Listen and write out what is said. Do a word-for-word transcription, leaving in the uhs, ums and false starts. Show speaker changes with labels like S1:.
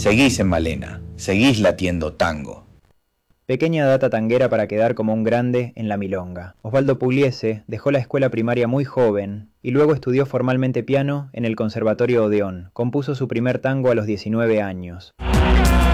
S1: Seguís en Malena, seguís latiendo tango.
S2: Pequeña data tanguera para quedar como un grande en la milonga. Osvaldo Pugliese dejó la escuela primaria muy joven y luego estudió formalmente piano en el Conservatorio Odeón. Compuso su primer tango a los diecinueve años.